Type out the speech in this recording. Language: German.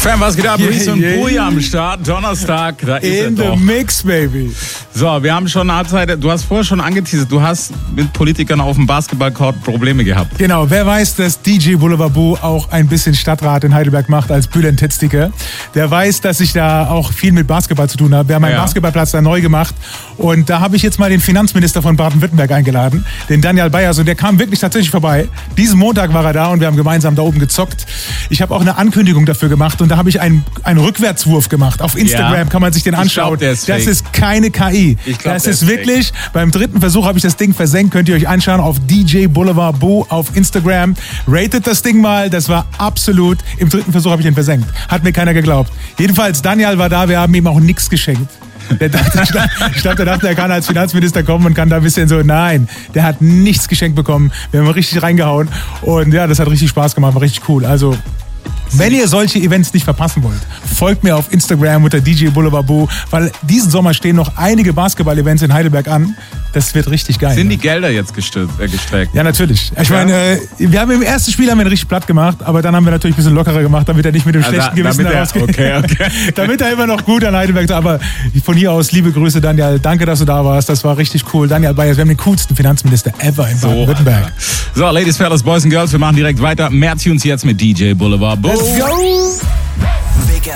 Fam, was geht ab? Reese und Bui am Start. Donnerstag, da ist er doch. In the mix, baby. So, wir haben schon eine Halbzeit. Du hast vorher schon angeteasert, du hast mit Politikern auf dem Basketballcourt Probleme gehabt. Genau, wer weiß, dass DJ Boulevard Boo auch ein bisschen Stadtrat in Heidelberg macht als Bülent Tetzdiker. Der weiß, dass ich da auch viel mit Basketball zu tun habe. Wir haben einen Basketballplatz da neu gemacht. Und da habe ich jetzt mal den Finanzminister von Baden-Württemberg eingeladen, den Daniel Bayers. Und der kam wirklich tatsächlich vorbei. Diesen Montag war er da und wir haben gemeinsam da oben gezockt. Ich habe auch eine Ankündigung dafür gemacht und da habe ich einen Rückwärtswurf gemacht. Auf Instagram kann man sich den anschauen. Das ist keine KI. Das ist wirklich, beim dritten Versuch habe ich das Ding versenkt. Könnt ihr euch anschauen auf DJ Boulevard Boo auf Instagram. Ratet das Ding mal. Das war absolut, im dritten Versuch habe ich den versenkt. Hat mir keiner geglaubt. Jedenfalls, Daniel war da. Wir haben ihm auch nichts geschenkt. Ich glaube, der dachte, er kann als Finanzminister kommen und kann da ein bisschen so, nein, der hat nichts geschenkt bekommen. Wir haben richtig reingehauen und ja, das hat richtig Spaß gemacht, war richtig cool. Also, wenn ihr solche Events nicht verpassen wollt, folgt mir auf Instagram unter DJ Boulevard Boo, weil diesen Sommer stehen noch einige Basketball-Events in Heidelberg an. Das wird richtig geil. Sind die Gelder jetzt gestreckt? Ja, natürlich. Ich meine, wir haben im ersten Spiel ihn richtig platt gemacht, aber dann haben wir natürlich ein bisschen lockerer gemacht, damit er nicht mit dem schlechten Gewissen da rausgeht. Okay. Damit er immer noch gut an Heidelberg ist. Aber von hier aus, liebe Grüße, Daniel. Danke, dass du da warst. Das war richtig cool. Daniel Bayers, wir haben den coolsten Finanzminister ever in Baden-Württemberg. So, Ladies, Fellas, Boys and Girls, wir machen direkt weiter. Mehr Tunes jetzt mit DJ Boulevard Boo. Let's go!